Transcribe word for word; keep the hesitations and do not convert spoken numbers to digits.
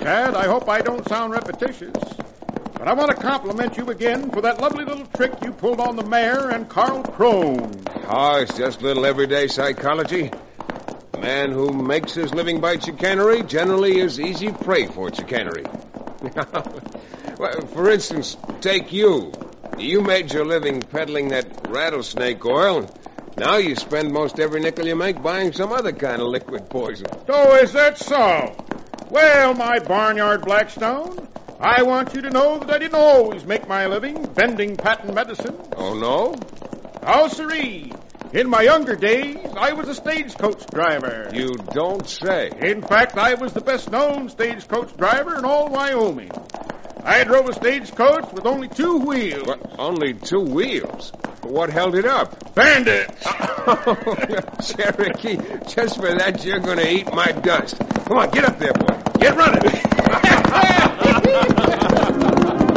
Chad. I hope I don't sound repetitious, but I want to compliment you again for that lovely little trick you pulled on the mayor and Carl Crone. Oh, it's just little everyday psychology. A man who makes his living by chicanery generally is easy prey for chicanery. Well, for instance, take you. You made your living peddling that rattlesnake oil. Now you spend most every nickel you make buying some other kind of liquid poison. Oh, is that so? Well, my barnyard Blackstone, I want you to know that I didn't always make my living vending patent medicine. Oh, no? Oh, siree. In my younger days, I was a stagecoach driver. You don't say. In fact, I was the best-known stagecoach driver in all Wyoming. I drove a stagecoach with only two wheels. What? Only two wheels? What held it up? Bandits! Oh, Cherokee, just for that, you're going to eat my dust. Come on, get up there, boy. Get running.